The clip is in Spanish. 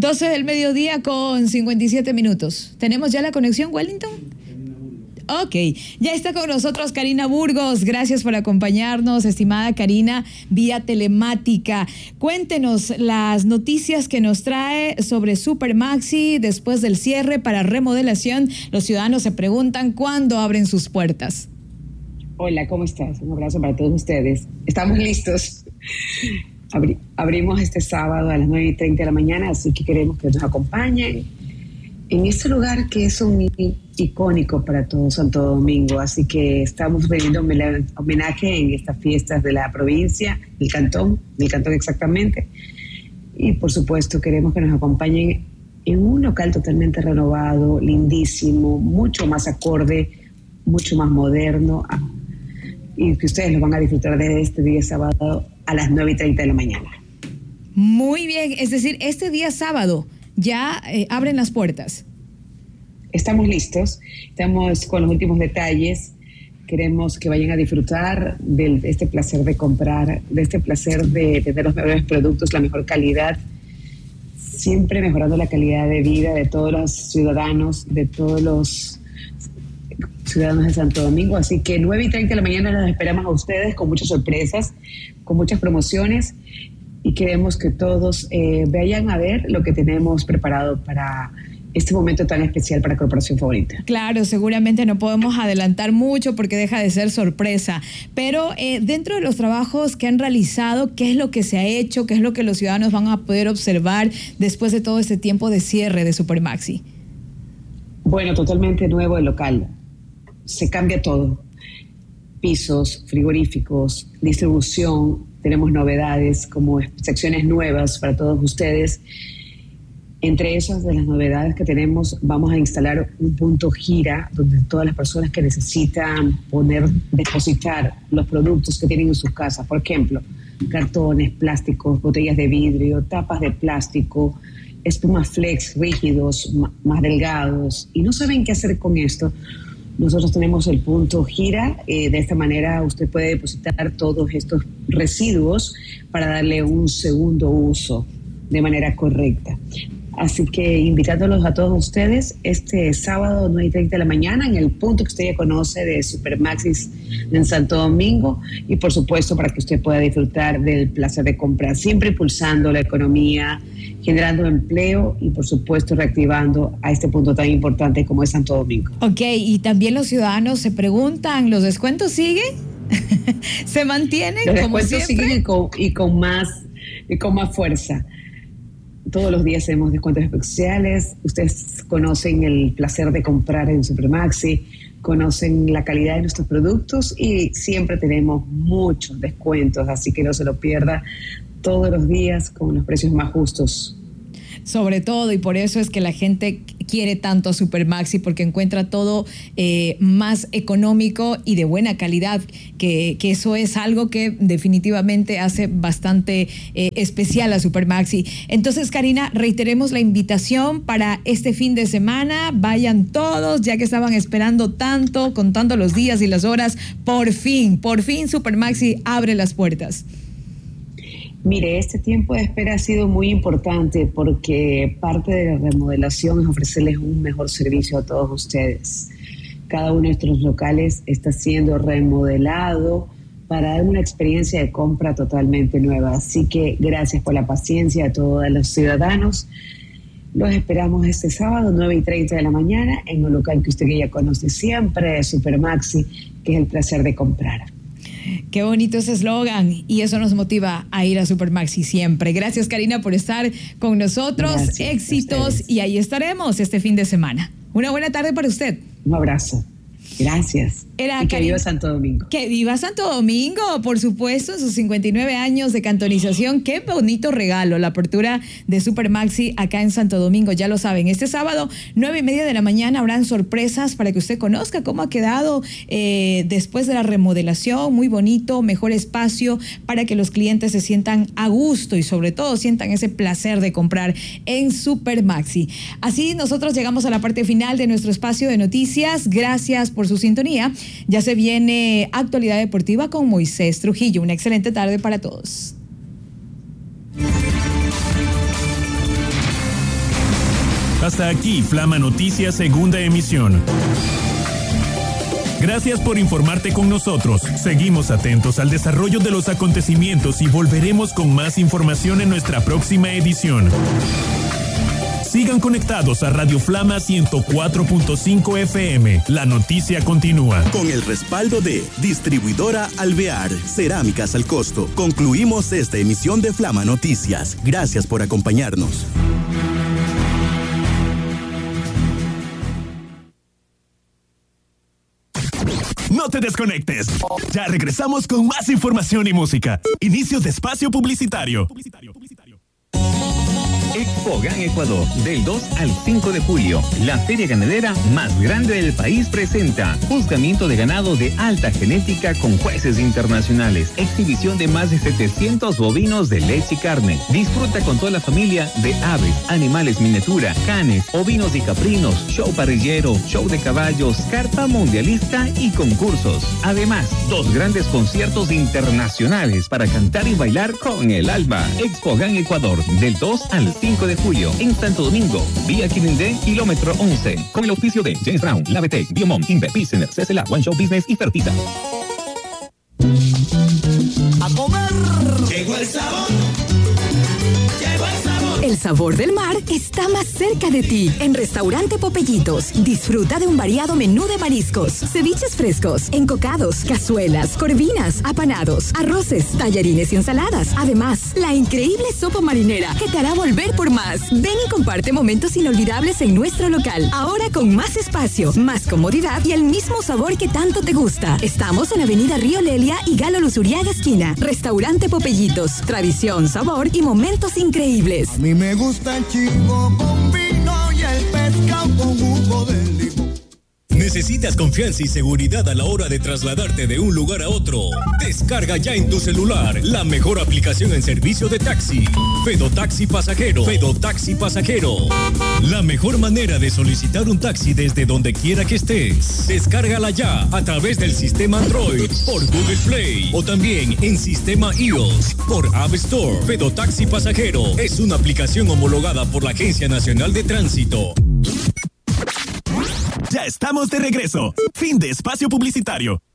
12 del mediodía con 57 minutos. ¿Tenemos ya la conexión, Wellington? Ok, ya está con nosotros Karina Burgos. Gracias por acompañarnos, estimada Karina, vía telemática. Cuéntenos las noticias que nos trae sobre Supermaxi después del cierre para remodelación. Los ciudadanos se preguntan cuándo abren sus puertas. Hola, ¿cómo estás? Un abrazo para todos ustedes. Estamos listos. Abrimos este sábado a las 9:30 de la mañana, así que queremos que nos acompañen en este lugar que es un icónico para todo Santo Domingo. Así que estamos rendiendo homenaje en estas fiestas de la provincia, del cantón exactamente. Y por supuesto queremos que nos acompañen en un local totalmente renovado, lindísimo, mucho más acorde, mucho más moderno, y que ustedes lo van a disfrutar desde este día sábado a las 9:30 de la mañana. Muy bien, es decir, este día sábado ya abren las puertas. Estamos listos, estamos con los últimos detalles. Queremos que vayan a disfrutar de este placer de comprar, de este placer de tener los mejores productos, la mejor calidad, siempre mejorando la calidad de vida de todos los ciudadanos, de todos los ciudadanos de Santo Domingo. Así que 9:30 de la mañana los esperamos a ustedes con muchas sorpresas, con muchas promociones, y queremos que todos vayan a ver lo que tenemos preparado para este momento tan especial para Corporación Favorita. Claro, seguramente no podemos adelantar mucho porque deja de ser sorpresa, pero dentro de los trabajos que han realizado, ¿qué es lo que se ha hecho? ¿Qué es lo que los ciudadanos van a poder observar después de todo este tiempo de cierre de Supermaxi? Bueno, totalmente nuevo el local. Se cambia todo. Pisos, frigoríficos, distribución. Tenemos novedades como secciones nuevas para todos ustedes. Entre esas de las novedades que tenemos, vamos a instalar un punto gira donde todas las personas que necesitan depositar los productos que tienen en sus casas, por ejemplo, cartones, plásticos, botellas de vidrio, tapas de plástico, espumas flex rígidos, más delgados, y no saben qué hacer con esto, nosotros tenemos el punto gira. De esta manera usted puede depositar todos estos residuos para darle un segundo uso de manera correcta. Así que invitándolos a todos ustedes este sábado 9:30 de la mañana en el punto que usted ya conoce de Supermaxi en Santo Domingo, y por supuesto para que usted pueda disfrutar del placer de comprar, siempre impulsando la economía, generando empleo y por supuesto reactivando a este punto tan importante como es Santo Domingo. Ok, y también los ciudadanos se preguntan, ¿los descuentos siguen? ¿Se mantienen los como descuentos siempre? Siguen y con más fuerza. Todos los días tenemos descuentos especiales. Ustedes conocen el placer de comprar en Supermaxi, conocen la calidad de nuestros productos y siempre tenemos muchos descuentos, así que no se lo pierda, todos los días con los precios más justos. Sobre todo, y por eso es que la gente quiere tanto a Supermaxi, porque encuentra todo más económico y de buena calidad, que eso es algo que definitivamente hace bastante especial a Supermaxi. Entonces, Karina, reiteremos la invitación para este fin de semana. Vayan todos, ya que estaban esperando tanto, contando los días y las horas. Por fin Supermaxi abre las puertas. Mire, este tiempo de espera ha sido muy importante porque parte de la remodelación es ofrecerles un mejor servicio a todos ustedes. Cada uno de nuestros locales está siendo remodelado para dar una experiencia de compra totalmente nueva. Así que gracias por la paciencia a todos los ciudadanos. Los esperamos este sábado, 9:30 de la mañana, en un local que usted ya conoce siempre, Supermaxi, que es el placer de comprar. Qué bonito ese eslogan, y eso nos motiva a ir a Supermaxi siempre. Gracias, Karina, por estar con nosotros. Gracias, éxitos, y ahí estaremos este fin de semana. Una buena tarde para usted. Un abrazo. Gracias. Y que viva Santo Domingo. Que viva Santo Domingo, por supuesto, en sus 59 años de cantonización. Qué bonito regalo, la apertura de Supermaxi acá en Santo Domingo. Ya lo saben, este sábado, 9:30 de la mañana, habrán sorpresas para que usted conozca cómo ha quedado después de la remodelación. Muy bonito, mejor espacio para que los clientes se sientan a gusto y sobre todo sientan ese placer de comprar en Supermaxi. Así nosotros llegamos a la parte final de nuestro espacio de noticias. Gracias por su sintonía. Ya se viene Actualidad Deportiva con Moisés Trujillo. Una excelente tarde para todos. Hasta aquí Flama Noticias, segunda emisión. Gracias por informarte con nosotros. Seguimos atentos al desarrollo de los acontecimientos y volveremos con más información en nuestra próxima edición. Sigan conectados a Radio Flama 104.5 FM. La noticia continúa. Con el respaldo de Distribuidora Alvear, Cerámicas al Costo. Concluimos esta emisión de Flama Noticias. Gracias por acompañarnos. No te desconectes. Ya regresamos con más información y música. Inicio de espacio publicitario. Expogan Ecuador, del 2 al 5 de julio. La feria ganadera más grande del país presenta juzgamiento de ganado de alta genética con jueces internacionales, exhibición de más de 700 bovinos de leche y carne. Disfruta con toda la familia de aves, animales miniatura, canes, ovinos y caprinos, show parrillero, show de caballos, carpa mundialista y concursos. Además, 2 grandes conciertos internacionales para cantar y bailar con el alma. Expogan Ecuador, del 2 al 5 de julio, en Santo Domingo, vía Quirindé, kilómetro 11, con el auspicio de James Brown, Lavetec, Biomom, Inver, Pilsener, CCLA, One Show Business y Fertita. A comer. Llegó el sabor. Llegó el sabor. El sabor del mar está más cerca de ti. En Restaurante Popellitos, disfruta de un variado menú de mariscos, ceviches frescos, encocados, cazuelas, corvinas, apanados, arroces, tallarines y ensaladas. Además, la increíble sopa marinera que te hará volver por más. Ven y comparte momentos inolvidables en nuestro local. Ahora con más espacio, más comodidad y el mismo sabor que tanto te gusta. Estamos en Avenida Río Lelia y Galo Luzuriaga esquina. Restaurante Popellitos, tradición, sabor y momentos increíbles. A mí me gusta el chivo con vino y el pescado con jugo de limón. ¿Necesitas confianza y seguridad a la hora de trasladarte de un lugar a otro? Descarga ya en tu celular la mejor aplicación en servicio de taxi. Fedotaxi Pasajero. Fedotaxi Pasajero. La mejor manera de solicitar un taxi desde donde quiera que estés. Descárgala ya a través del sistema Android, por Google Play o también en sistema iOS por App Store. Fedotaxi Pasajero es una aplicación homologada por la Agencia Nacional de Tránsito. Ya estamos de regreso. Fin de espacio publicitario.